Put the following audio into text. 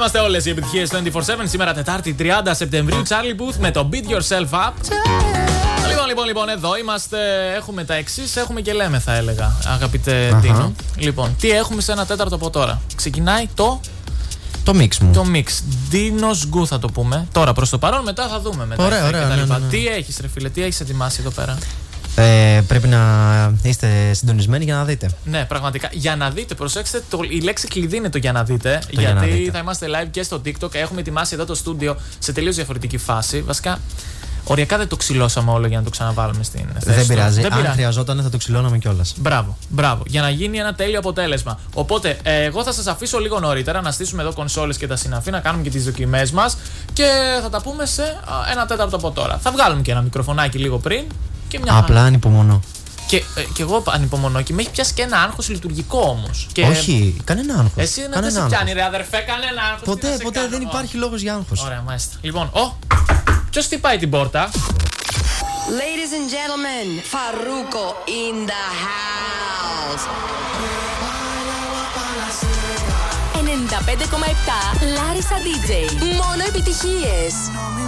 είμαστε όλες οι επιτυχίες 24/7. Σήμερα Τετάρτη 30 Σεπτεμβρίου. Charlie Puth με το Beat Yourself Up. Λοιπόν, εδώ είμαστε. Έχουμε τα εξής. Έχουμε και λέμε, θα έλεγα, αγαπητέ Τίνο. Λοιπόν, τι έχουμε σε ένα τέταρτο από τώρα? Ξεκινάει το mix μου. Το mix. Ντίνος Γκου θα το πούμε. Τώρα προς το παρόν, μετά θα δούμε. Μετά ωραία. Ναι. Τι έχεις, ρε φίλε, τι έχεις ετοιμάσει εδώ πέρα? Πρέπει να είστε συντονισμένοι για να δείτε. Ναι, πραγματικά. Για να δείτε, προσέξτε, η λέξη κλειδί είναι το για να δείτε. Θα είμαστε live και στο TikTok. Έχουμε ετοιμάσει εδώ το στούντιο σε τελείως διαφορετική φάση. Βασικά, οριακά δεν το ξυλώσαμε όλο για να το ξαναβάλουμε στην θέση. Δεν πειράζει. Αν χρειαζόταν, θα το ξυλώναμε κιόλας. Μπράβο. Για να γίνει ένα τέλειο αποτέλεσμα. Οπότε, εγώ θα σας αφήσω λίγο νωρίτερα να στήσουμε εδώ κονσόλες και τα συναφή, να κάνουμε και τις δοκιμές μας και θα τα πούμε σε ένα τέταρτο από τώρα. Θα βγάλουμε και ένα μικροφωνάκι λίγο πριν. Απλά ανυπομονώ. Και εγώ ανυπομονώ και με έχει πιάσει και ένα άγχος λειτουργικό όμως. Όχι, κανένα άγχος. Εσύ δεν σε πιάνει, ρε αδερφέ, κανένα άγχος. Ποτέ δεν υπάρχει λόγος για άγχος. Ωραία, μάλιστα. Λοιπόν, ποιος χτυπάει την πόρτα? Ladies and gentlemen, Farruko in the house. 95,7 Larissa DJ. Μόνο επιτυχίες.